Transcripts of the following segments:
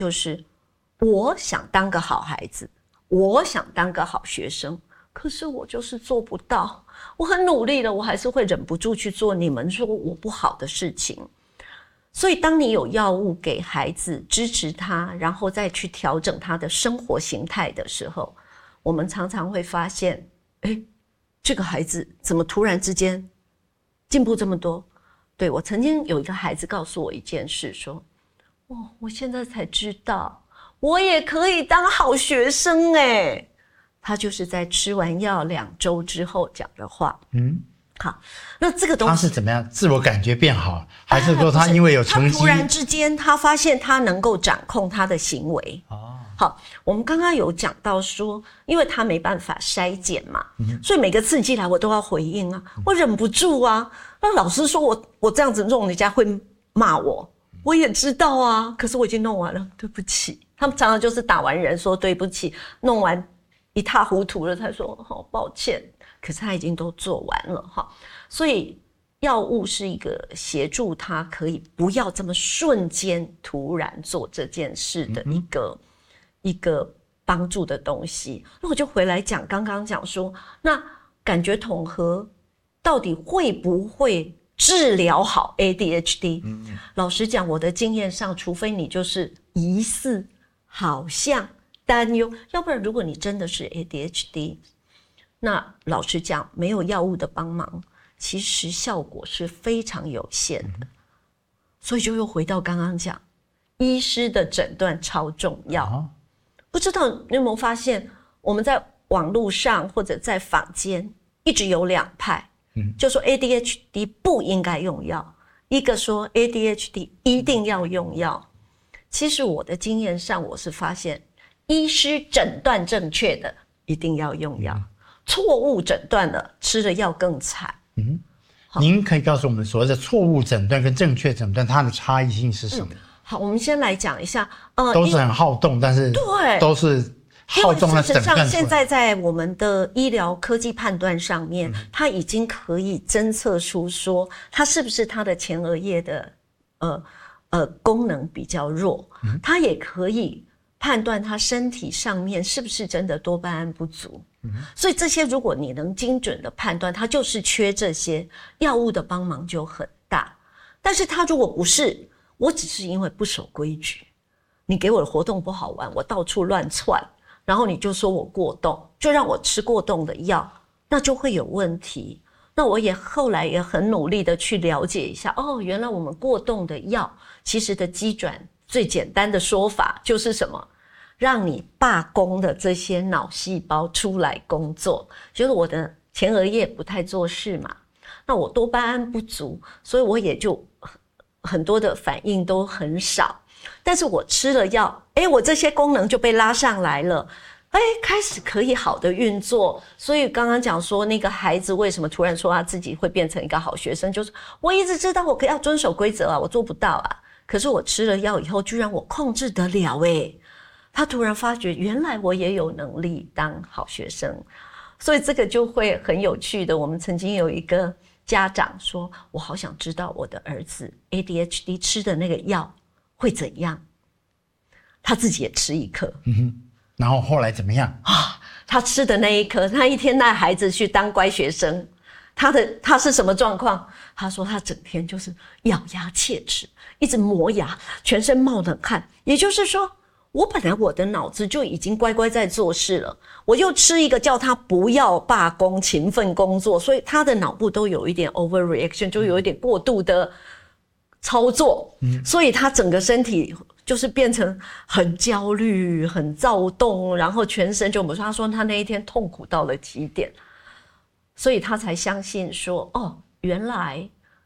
就是我想当个好孩子，我想当个好学生，可是我就是做不到。我很努力了，我还是会忍不住去做你们说我不好的事情。所以当你有药物给孩子支持他，然后再去调整他的生活形态的时候，我们常常会发现，这个孩子怎么突然之间进步这么多？对，我曾经有一个孩子告诉我一件事，说我现在才知道我也可以当好学生耶。他就是在吃完药2周之后讲的话。好，那这个东西他是怎么样？自我感觉变好，还是说他因为有成绩？ 他突然之间他发现他能够掌控他的行为。好，我们刚刚有讲到说，因为他没办法筛检嘛，所以每个刺激来我都要回应啊，我忍不住啊。那老师说我这样子弄，人家会骂我，我也知道啊，可是我已经弄完了，对不起。他们常常就是打完人说对不起，弄完一塌糊涂了才说好抱歉，可是他已经都做完了哈。所以药物是一个协助他可以不要这么瞬间突然做这件事的一个帮助的东西。那我就回来讲刚刚讲说，那感觉统合到底会不会治疗好 ADHD？老实讲，我的经验上，除非你就是疑似、好像、担忧，要不然如果你真的是 ADHD， 那老实讲，没有药物的帮忙，其实效果是非常有限的。所以就又回到刚刚讲，医师的诊断超重要。不知道你有没有发现，我们在网络上或者在坊间一直有2派，就说 ADHD 不应该用药，一个说 ADHD 一定要用药。其实我的经验上，我是发现医师诊断正确的一定要用药，错误诊断的吃了药更惨。 您可以告诉我们所谓的错误诊断跟正确诊断它的差异性是什么？ 好，我们先来讲一下， 都是很好动，但是对， 都是好动的诊断出来。 因为事实上，现在在我们的医疗科技判断上面，它已经可以侦测出说，它是不是它的前额叶的功能比较弱，它也可以判断它身体上面是不是真的多巴胺不足。所以这些如果你能精准的判断，它就是缺这些，药物的帮忙就很大。但是它如果不是，我只是因为不守规矩，你给我的活动不好玩，我到处乱窜，然后你就说我过动，就让我吃过动的药，那就会有问题。那我也后来也很努力的去了解一下，原来我们过动的药其实的机转最简单的说法就是什么？让你罢工的这些脑细胞出来工作，就是我的前额叶不太做事嘛，那我多巴胺不足，所以我也就很多的反应都很少。但是我吃了药，我这些功能就被拉上来了，开始可以好的运作。所以刚刚讲说那个孩子为什么突然说他自己会变成一个好学生，就是我一直知道我要遵守规则啊，我做不到啊，可是我吃了药以后居然我控制得了他突然发觉原来我也有能力当好学生。所以这个就会很有趣的，我们曾经有一个家长说，我好想知道我的儿子 ADHD 吃的那个药会怎样，他自己也吃一颗， 然后后来怎么样他吃的那一颗，他一天带孩子去当乖学生，他是什么状况？他说他整天就是咬牙切齿，一直磨牙，全身冒冷汗。也就是说，我本来我的脑子就已经乖乖在做事了，我又吃一个叫他不要罢工勤奋工作，所以他的脑部都有一点 overreaction， 就有一点过度的操作，所以他整个身体就是变成很焦虑很躁动，然后全身就他说他那一天痛苦到了极点，所以他才相信说原来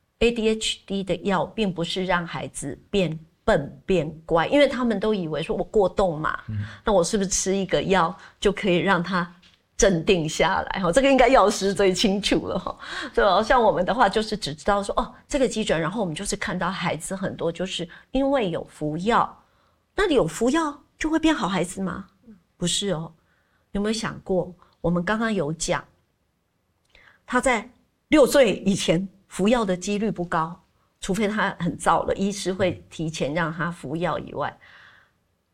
ADHD 的药并不是让孩子变笨变乖，因为他们都以为说我过动嘛，那我是不是吃一个药就可以让他镇定下来？这个应该药师最清楚了。对，像我们的话就是只知道说这个机转，然后我们就是看到孩子很多就是因为有服药，那你有服药就会变好孩子吗？不是有没有想过我们刚刚有讲他在6岁以前服药的几率不高，除非他很早了，医师会提前让他服药以外，